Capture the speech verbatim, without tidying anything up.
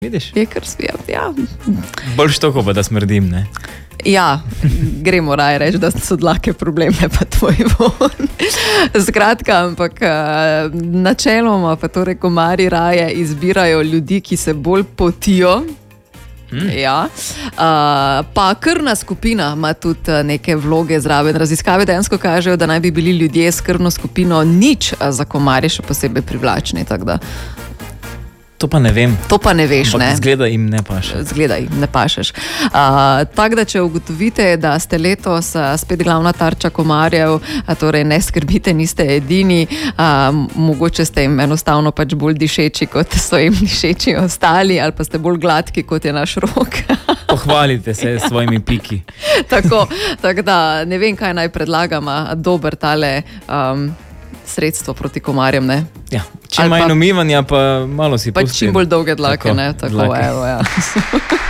Vidiš? Je kar svijem, ja. Bolj štoko pa, da smrdim, ne? Ja, gremo raje reči, da so dlake problem, ne pa tvoj von. Skratka, ampak načeloma pa torej komarji raje izbirajo ljudi, ki se bolj potijo. Hmm. Ja. Uh, pa krvna skupina ima tudi neke vloge zraven. Raziskave dejansko kažejo, da naj bi bili ljudje s krvno skupino nič za komarje še posebej privlačni, tako da To pa ne vem. To pa ne veš, ne? Zgleda jim ne paše. Zgleda jim ne pašeš. Uh, tako da, če ugotovite, da ste letos uh, spet glavna tarča komarjev, uh, torej ne skrbite, niste edini, uh, mogoče ste jim enostavno pač bolj dišeči, kot so jim dišeči ostali, ali pa ste bolj gladki, kot je naš Rok. Pohvalite se s svojimi piki. Tako, tako da ne vem, kaj naj predlagam, dober tale um, sredstvo proti komarjem, ne? Ja, čim manj umivanja, pa malo si pa pustim. Pa čim bolj dolge dlake, tako, ne? Tako, dlake. evo, ja.